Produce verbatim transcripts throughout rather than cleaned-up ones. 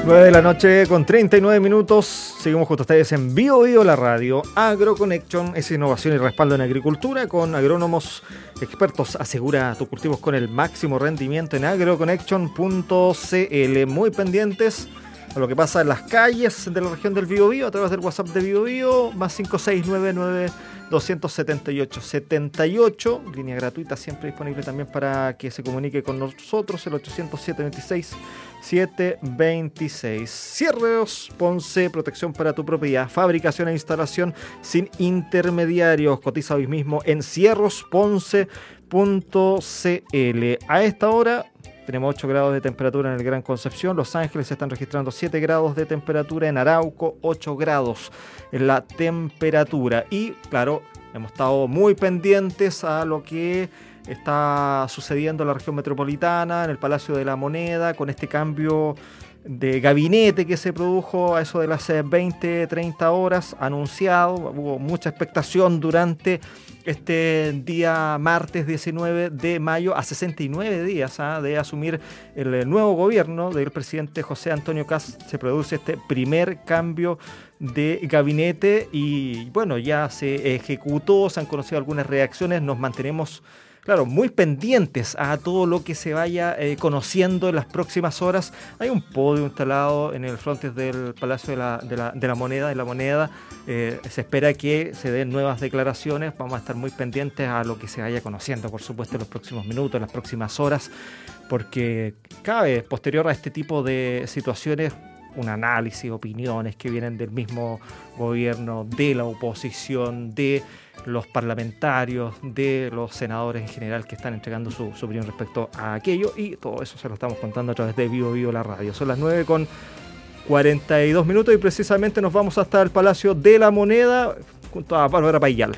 nueve de la noche con treinta y nueve minutos. Seguimos junto a ustedes en Bio Bio, la radio AgroConnection. Es innovación y respaldo en agricultura con agrónomos expertos. Asegura tus cultivos con el máximo rendimiento en agroconnection punto c l. Muy pendientes a lo que pasa en las calles de la región del Bio Bio a través del WhatsApp de Bio Bio, más cinco seis nueve nueve dos siete ocho siete ocho, línea gratuita siempre disponible también para que se comunique con nosotros, el ochocientos siete veintiséis siete veintiséis. Cierreos Ponce, protección para tu propiedad, fabricación e instalación sin intermediarios. Cotiza hoy mismo en cierros ponce punto c l. A esta hora tenemos ocho grados de temperatura en el Gran Concepción. Los Ángeles están registrando siete grados de temperatura. En Arauco, ocho grados en la temperatura. Y, claro, hemos estado muy pendientes a lo que está sucediendo en la región metropolitana, en el Palacio de la Moneda, con este cambio de gabinete que se produjo a eso de las veinte, treinta horas, anunciado. Hubo mucha expectación durante este día martes diecinueve de mayo, a sesenta y nueve días ¿eh? de asumir el nuevo gobierno del presidente José Antonio Kast. Se produce este primer cambio de gabinete y bueno, ya se ejecutó, se han conocido algunas reacciones, nos mantenemos claro, muy pendientes a todo lo que se vaya eh, conociendo en las próximas horas. Hay un podio instalado en el frontis del Palacio de la, de la, de la Moneda. De la Moneda eh, se espera que se den nuevas declaraciones. Vamos a estar muy pendientes a lo que se vaya conociendo, por supuesto, en los próximos minutos, en las próximas horas, porque cabe, posterior a este tipo de situaciones, un análisis, opiniones que vienen del mismo gobierno, de la oposición, de los parlamentarios, de los senadores en general que están entregando su, su opinión respecto a aquello, y todo eso se lo estamos contando a través de Bio Bio la radio. Son las nueve con cuarenta y dos minutos y precisamente nos vamos hasta el Palacio de la Moneda junto a Bárbara Payal.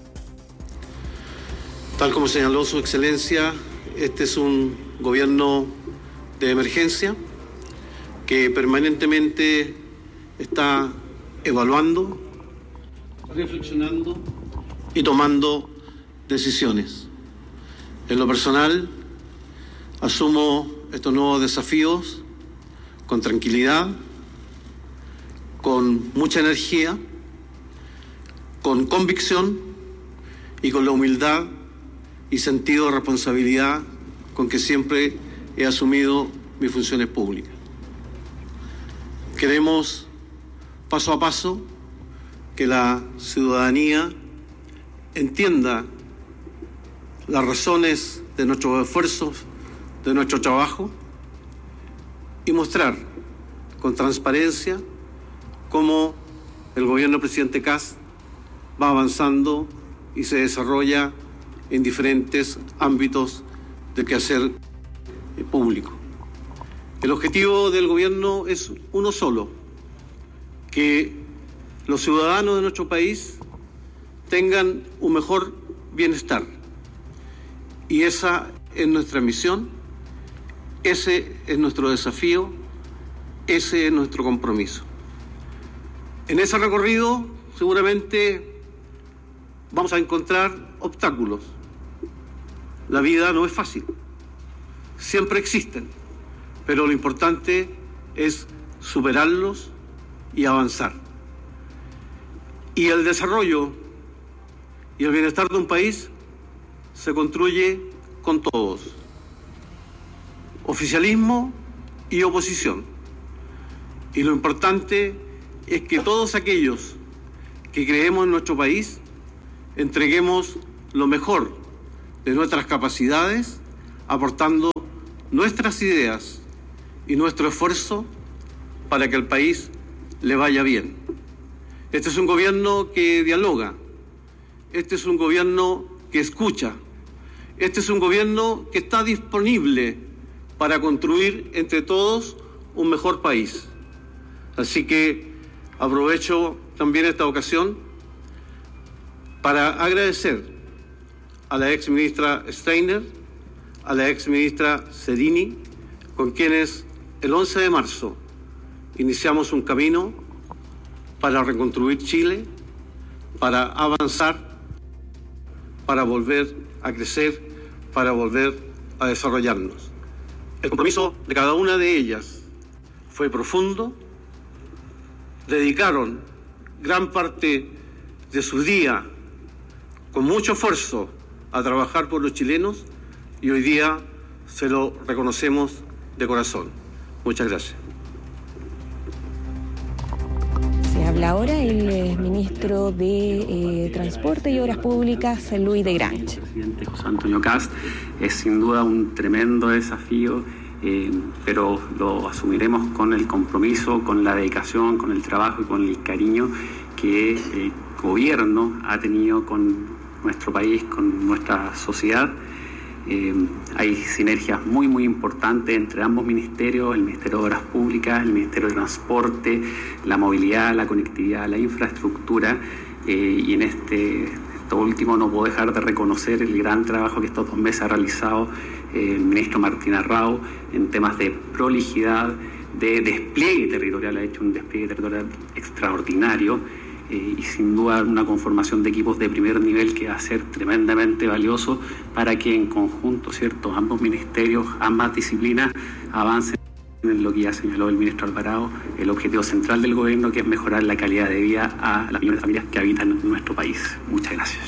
Tal como señaló su excelencia, este es un gobierno de emergencia que permanentemente está evaluando, reflexionando y tomando decisiones. En lo personal, asumo estos nuevos desafíos con tranquilidad, con mucha energía, con convicción y con la humildad y sentido de responsabilidad con que siempre he asumido mis funciones públicas. Queremos, paso a paso, que la ciudadanía entienda las razones de nuestros esfuerzos, de nuestro trabajo, y mostrar con transparencia cómo el gobierno del presidente Kast va avanzando y se desarrolla en diferentes ámbitos de quehacer público. El objetivo del gobierno es uno solo: que los ciudadanos de nuestro país tengan un mejor bienestar. Y esa es nuestra misión, ese es nuestro desafío, ese es nuestro compromiso. En ese recorrido seguramente vamos a encontrar obstáculos. La vida no es fácil, siempre existen, pero lo importante es superarlos y avanzar. Y el desarrollo y el bienestar de un país se construye con todos, oficialismo y oposición. Y lo importante es que todos aquellos que creemos en nuestro país entreguemos lo mejor de nuestras capacidades, aportando nuestras ideas y nuestro esfuerzo para que al país le vaya bien. Este es un gobierno que dialoga, este es un gobierno que escucha, este es un gobierno que está disponible para construir entre todos un mejor país. Así que aprovecho también esta ocasión para agradecer a la ex ministra Steiner, a la ex ministra Zerini, con quienes el once de marzo iniciamos un camino para reconstruir Chile, para avanzar, para volver a crecer, para volver a desarrollarnos. El compromiso de cada una de ellas fue profundo, dedicaron gran parte de su día con mucho esfuerzo a trabajar por los chilenos y hoy día se lo reconocemos de corazón. Muchas gracias. Se habla ahora el eh, ministro de eh, Transporte y Obras Públicas, Luis de Grange. El presidente José Antonio Kast es sin duda un tremendo desafío, eh, pero lo asumiremos con el compromiso, con la dedicación, con el trabajo y con el cariño que el gobierno ha tenido con nuestro país, con nuestra sociedad. Eh, hay sinergias muy muy importantes entre ambos ministerios, el Ministerio de Obras Públicas, el Ministerio de Transporte, la movilidad, la conectividad, la infraestructura, eh, y en este esto último no puedo dejar de reconocer el gran trabajo que estos dos meses ha realizado eh, el ministro Martín Arrau en temas de prolijidad, de despliegue territorial. Ha hecho un despliegue territorial extraordinario. Eh, y sin duda una conformación de equipos de primer nivel que va a ser tremendamente valioso para que en conjunto, ¿cierto?, ambos ministerios, ambas disciplinas avancen en lo que ya señaló el ministro Alvarado, el objetivo central del gobierno, que es mejorar la calidad de vida a las millones de familias que habitan en nuestro país. Muchas gracias.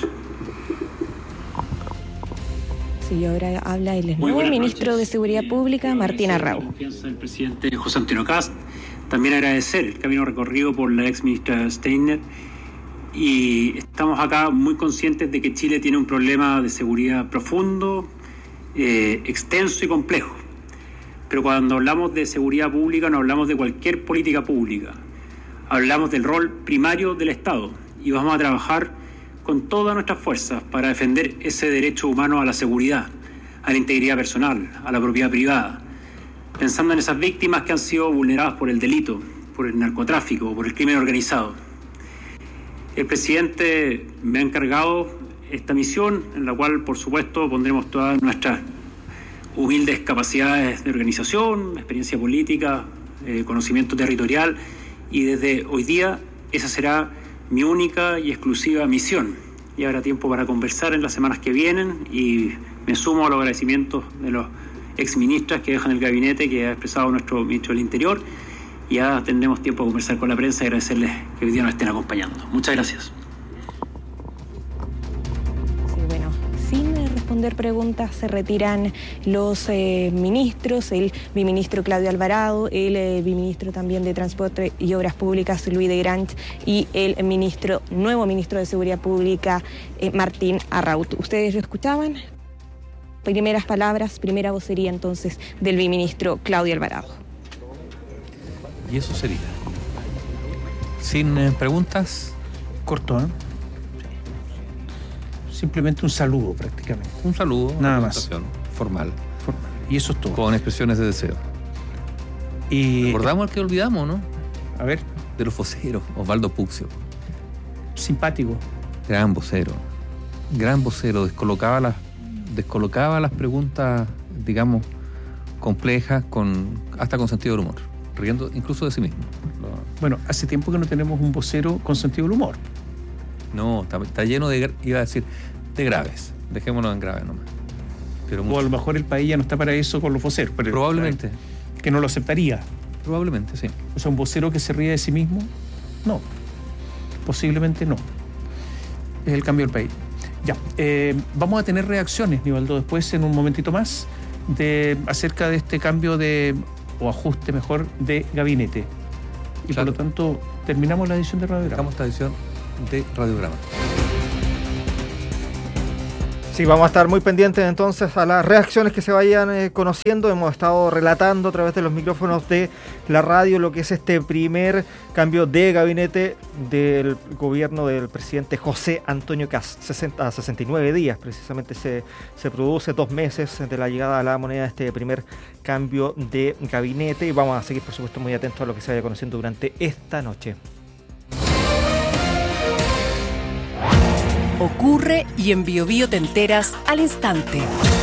Sí, ahora habla el nuevo ministro noches. de Seguridad Pública, Martín Arrau. Confianza del presidente José Antonio Kast. También agradecer el camino recorrido por la ex ministra Steiner, y estamos acá muy conscientes de que Chile tiene un problema de seguridad profundo, eh, extenso y complejo. Pero cuando hablamos de seguridad pública no hablamos de cualquier política pública, hablamos del rol primario del Estado, y vamos a trabajar con todas nuestras fuerzas para defender ese derecho humano a la seguridad, a la integridad personal, a la propiedad privada, pensando en esas víctimas que han sido vulneradas por el delito, por el narcotráfico, por el crimen organizado. El presidente me ha encargado esta misión, en la cual, por supuesto, pondremos todas nuestras humildes capacidades de organización, experiencia política, eh, conocimiento territorial, y desde hoy día esa será mi única y exclusiva misión. Y habrá tiempo para conversar en las semanas que vienen, y me sumo a los agradecimientos de los exministras que dejan el gabinete, que ha expresado nuestro ministro del Interior, y ya tendremos tiempo a conversar con la prensa y agradecerles que hoy día nos estén acompañando. Muchas gracias. Sí, bueno, sin responder preguntas se retiran los eh, ministros, el biministro Claudio Alvarado, el eh, biministro también de Transporte y Obras Públicas, Luis de Grange, y el ministro, nuevo ministro de Seguridad Pública, eh, Martín Arrau. ¿Ustedes lo escuchaban? Primeras palabras, primera vocería entonces del biministro Claudio Alvarado. Y eso sería. Sin eh, preguntas. Corto, ¿eh? Simplemente un saludo prácticamente. Un saludo, nada una más. Formal. Formal. Y eso es todo. Con expresiones de deseo. Y recordamos al que olvidamos, ¿no? A ver. De los voceros, Osvaldo Puccio. Simpático. Gran vocero. Gran vocero. Descolocaba las descolocaba las preguntas, digamos, complejas, con hasta con sentido del humor, riendo incluso de sí mismo. Bueno, hace tiempo que no tenemos un vocero con sentido del humor. No, está, está lleno de, iba a decir, de graves. Dejémonos en graves nomás. Pero o a lo mejor el país ya no está para eso con los voceros. Pero probablemente. Que no lo aceptaría. Probablemente, sí. O sea, un vocero que se ríe de sí mismo, no. Posiblemente no. Es el cambio del país. Ya, eh, vamos a tener reacciones, Nivaldo, después en un momentito más, de acerca de este cambio de, o ajuste mejor, de gabinete. Y claro, por lo tanto, terminamos la edición de Radiograma. Dejamos esta edición de Radiograma. Sí, vamos a estar muy pendientes entonces a las reacciones que se vayan eh, conociendo. Hemos estado relatando a través de los micrófonos de la radio lo que es este primer cambio de gabinete del gobierno del presidente José Antonio Kast. sesenta a sesenta y nueve días precisamente se, se produce, dos meses de la llegada a la moneda, este primer cambio de gabinete, y vamos a seguir por supuesto muy atentos a lo que se vaya conociendo durante esta noche. Ocurre y en Bio Bio te enteras al instante.